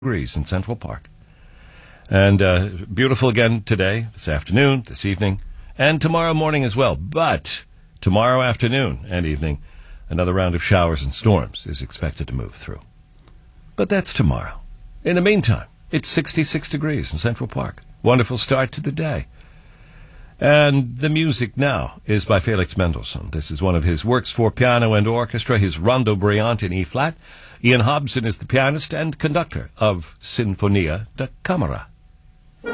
degrees in Central Park. And beautiful again today, this afternoon, this evening, and tomorrow morning as well. But tomorrow afternoon and evening, another round of showers and storms is expected to move through. But that's tomorrow. In the meantime, it's 66 degrees in Central Park. Wonderful start to the day. And the music now is by Felix Mendelssohn. This is one of his works for piano and orchestra, his Rondo Brillante in E-flat. Ian Hobson is the pianist and conductor of Sinfonia da Camera.